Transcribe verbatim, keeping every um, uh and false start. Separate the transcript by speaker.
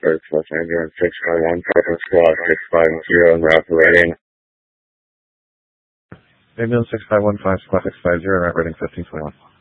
Speaker 1: Search Los Angeles six five one five squad six five zero and route rating.
Speaker 2: Ambulance six five one five squad six five zero, route rating fifteen twenty-one.